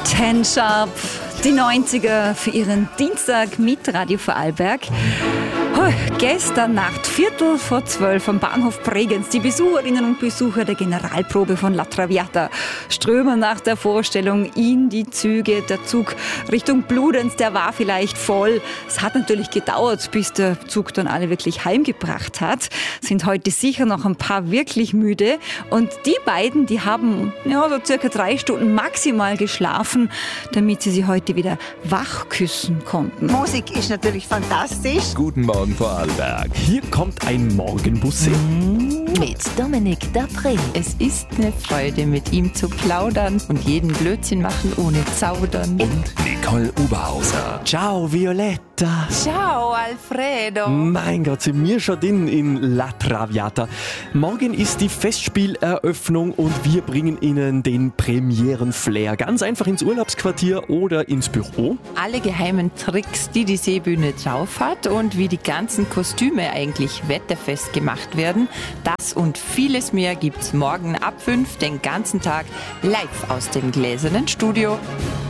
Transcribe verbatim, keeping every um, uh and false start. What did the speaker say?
Ten Sharp, die neunziger für Ihren Dienstag mit Radio Vorarlberg. Oh, gestern Nacht, Viertel vor zwölf am Bahnhof Bregenz, die Besucherinnen und Besucher der Generalprobe von La Traviata strömen nach der Vorstellung in die Züge. Der Zug Richtung Bludenz, der war vielleicht voll. Es hat natürlich gedauert, bis der Zug dann alle wirklich heimgebracht hat. Sind heute sicher noch ein paar wirklich müde. Und die beiden, die haben ja, so circa drei Stunden maximal geschlafen, damit sie sich heute wieder wach küssen konnten. Musik ist natürlich fantastisch. Guten Morgen, Vorarlberg. Hier kommt ein Morgenbusse. Mit Dominik Dapré. Es ist eine Freude, mit ihm zu plaudern und jeden Blödsinn machen ohne Zaudern. Und Nicole Oberhauser. Ciao, Violetta. Ciao, Alfredo. Mein Gott, sind wir schon drin in La Traviata. Morgen ist die Festspieleröffnung und wir bringen Ihnen den Premieren-Flair. Ganz einfach ins Urlaubsquartier oder ins Büro. Alle geheimen Tricks, die die Seebühne drauf hat und wie die ganzen Kostüme eigentlich wetterfest gemacht werden, das und vieles mehr gibt's morgen ab fünf den ganzen Tag live aus dem gläsernen Studio.